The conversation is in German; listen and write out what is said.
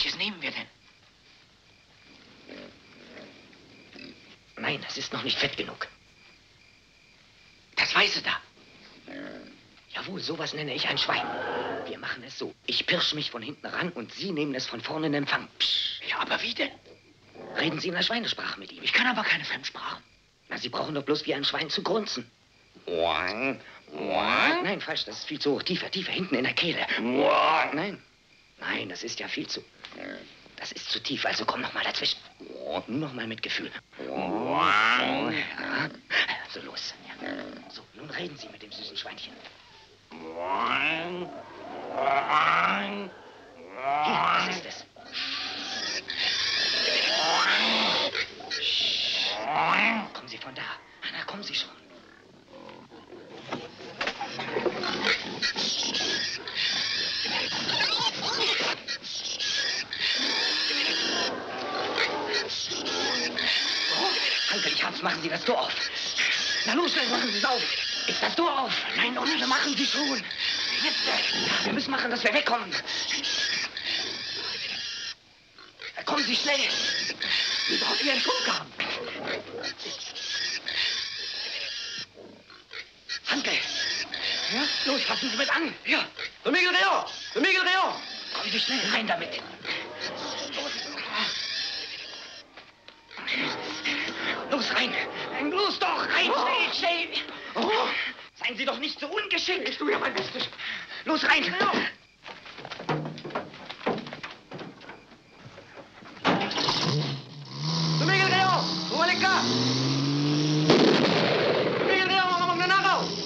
Welches nehmen wir denn? Nein, es ist noch nicht fett genug. Das Weiße da. Jawohl, sowas nenne ich ein Schwein. Wir machen es so. Ich pirsch mich von hinten ran und Sie nehmen es von vorne in Empfang. Psch. Ja, aber wie denn? Reden Sie in der Schweinesprache mit ihm. Ich kann aber keine Fremdsprachen. Na, Sie brauchen doch bloß wie ein Schwein zu grunzen. Nein, falsch, das ist viel zu hoch. Tiefer, tiefer, hinten in der Kehle. Nein, nein, das ist ja viel zu... Das ist zu tief, also komm noch mal dazwischen. Noch mal mit Gefühl. Ja. So, los. Ja. So, nun reden Sie mit dem süßen Schweinchen. Hier, das ist es. Kommen Sie von da. Na, kommen Sie schon. Uncle, ich hab's. Machen Sie das Tor auf. Na los, schnell, machen Sie es auf. Ist das Tor auf? Nein, noch nicht. Machen Sie schon. Jetzt. Ja, wir müssen machen, dass wir wegkommen. Kommen Sie schnell. Wir brauchen Ihren Schubkarren. Uncle. Ja? Los, fassen Sie mit an. Ja. Domingo Rio! Domingo Rio! Kommen Sie schnell rein damit. Los, rein. Los doch, rein. Schnell, schnell. Oh. Seien Sie doch nicht so ungeschickt. Ich tue ja mein Bestes. Los, rein.